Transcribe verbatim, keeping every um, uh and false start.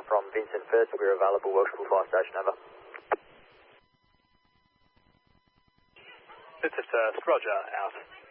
from Vincent First. We're available, Welshpool Fire Station, over. Vincent First, roger, out.